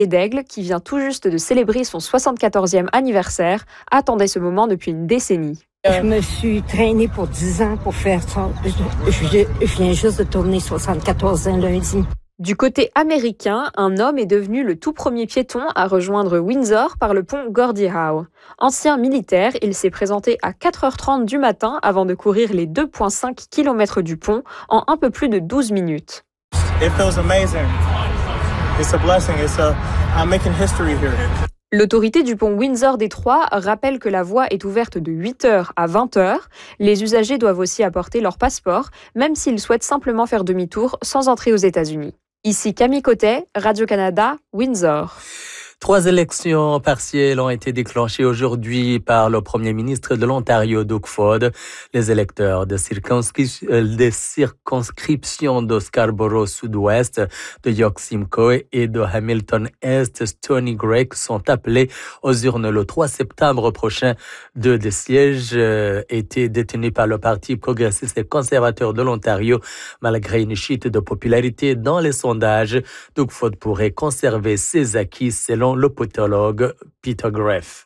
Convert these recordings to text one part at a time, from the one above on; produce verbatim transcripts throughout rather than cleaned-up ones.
d'Aigle, qui vient tout juste de célébrer son soixante-quatorzième anniversaire, attendait ce moment depuis une décennie. Je me suis traînée pour dix ans pour faire ça. Je, je, je viens juste de tourner soixante-quatorze ans lundi. Du côté américain, un homme est devenu le tout premier piéton à rejoindre Windsor par le pont Gordie Howe. Ancien militaire, il s'est présenté à quatre heures trente du matin avant de courir les deux virgule cinq kilomètres du pont en un peu plus de douze minutes. It feels amazing. It's a blessing. It's a, I'm making history here. L'autorité du pont Windsor-Détroit rappelle que la voie est ouverte de huit heures à vingt heures. Les usagers doivent aussi apporter leur passeport, même s'ils souhaitent simplement faire demi-tour sans entrer aux États-Unis. Ici Camille Cotet, Radio-Canada, Windsor. Trois élections partielles ont été déclenchées aujourd'hui par le premier ministre de l'Ontario, Doug Ford. Les électeurs de, circonscri- de circonscription de Scarborough Sud-Ouest, de York Simcoe et de Hamilton Est, Stony Creek, sont appelés aux urnes le trois septembre prochain. Deux des sièges euh, étaient détenus par le Parti progressiste et conservateur de l'Ontario. Malgré une chute de popularité dans les sondages, Doug Ford pourrait conserver ses acquis selon le politologue Peter Graff.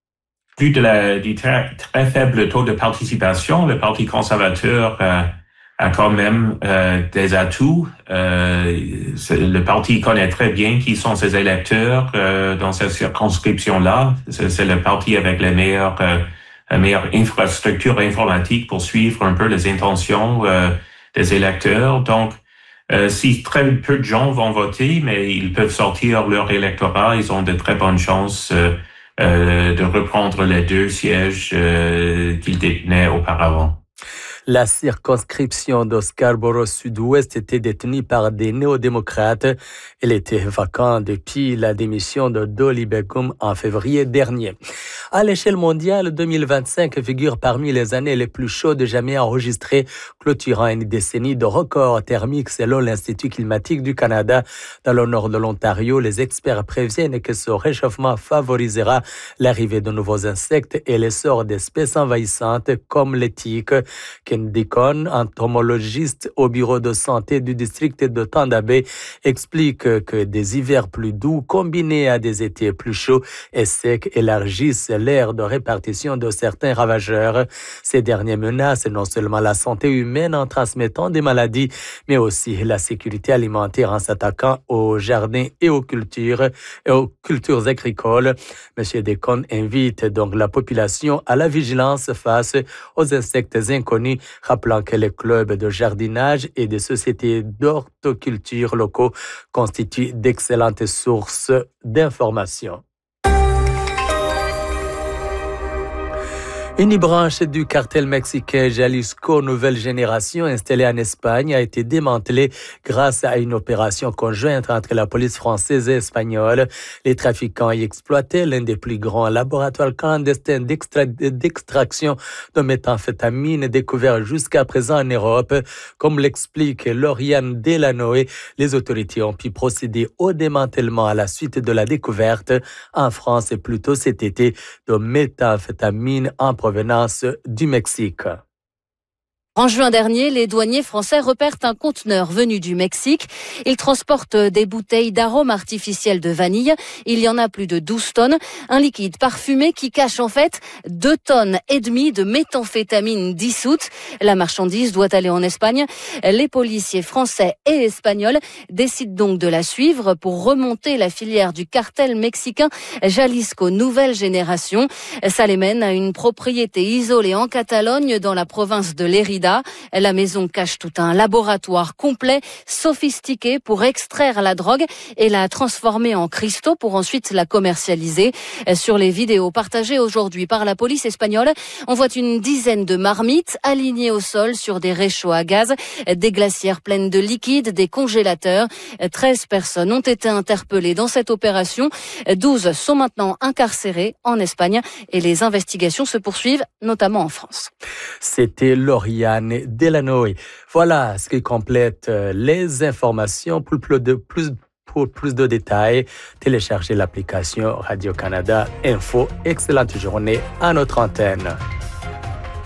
Vu de la, du très, très faible taux de participation, le Parti conservateur euh, a quand même euh, des atouts. Euh, le parti connaît très bien qui sont ses électeurs euh, dans cette circonscription-là. C'est, c'est le parti avec les meilleures, euh, la meilleure infrastructure informatique pour suivre un peu les intentions euh, des électeurs. Donc, Euh, si très peu de gens vont voter, mais ils peuvent sortir leur électorat, ils ont de très bonnes chances euh, euh, de reprendre les deux sièges euh, qu'ils détenaient auparavant. La circonscription de Scarborough Sud-Ouest était détenue par des néo-démocrates. Elle était vacante depuis la démission de Dolly Beckham en février dernier. À l'échelle mondiale, deux mille vingt-cinq figure parmi les années les plus chaudes jamais enregistrées, clôturant une décennie de records thermiques selon l'Institut climatique du Canada. Dans le nord de l'Ontario, les experts préviennent que ce réchauffement favorisera l'arrivée de nouveaux insectes et l'essor d'espèces envahissantes comme les tiques. Ken Deacon, entomologiste au bureau de santé du district de Thunder Bay, explique que des hivers plus doux combinés à des étés plus chauds et secs élargissent l'aire de répartition de certains ravageurs. Ces derniers menacent non seulement la santé humaine en transmettant des maladies, mais aussi la sécurité alimentaire en s'attaquant aux jardins et aux cultures, et aux cultures agricoles. Monsieur Deacon invite donc la population à la vigilance face aux insectes inconnus, rappelant que les clubs de jardinage et des sociétés d'horticulture locaux constituent d'excellentes sources d'informations. Une branche du cartel mexicain Jalisco Nouvelle Génération installée en Espagne a été démantelée grâce à une opération conjointe entre la police française et espagnole. Les trafiquants y exploitaient l'un des plus grands laboratoires clandestins d'extra- d'extraction de méthamphétamine découvert jusqu'à présent en Europe. Comme l'explique Lauriane Delanoë, les autorités ont pu procéder au démantèlement à la suite de la découverte en France et plus tôt cet été de méthamphétamine en provenance du Mexique. En juin dernier, les douaniers français repèrent un conteneur venu du Mexique. Il transporte des bouteilles d'arômes artificiels de vanille. Il y en a plus de douze tonnes. Un liquide parfumé qui cache en fait deux tonnes et demie de méthamphétamine dissoute. La marchandise doit aller en Espagne. Les policiers français et espagnols décident donc de la suivre pour remonter la filière du cartel mexicain Jalisco Nouvelle Génération. Ça les mène à une propriété isolée en Catalogne dans la province de Lérida. La maison cache tout un laboratoire complet, sophistiqué pour extraire la drogue et la transformer en cristaux pour ensuite la commercialiser. Sur les vidéos partagées aujourd'hui par la police espagnole, on voit une dizaine de marmites alignées au sol sur des réchauds à gaz, des glacières pleines de liquide, des congélateurs. treize personnes ont été interpellées dans cette opération. douze sont maintenant incarcérées en Espagne et les investigations se poursuivent, notamment en France. C'était Lauriane Delanoë. Voilà ce qui complète les informations. Pour plus de, plus, pour plus de détails, téléchargez l'application Radio-Canada Info. Excellente journée à notre antenne.